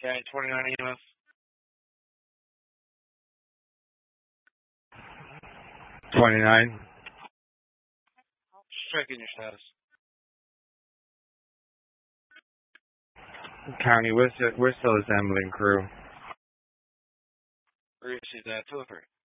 Okay, 29 EMS. $29. Just checking your status. County, we're still assembling crew. Where is that? 203.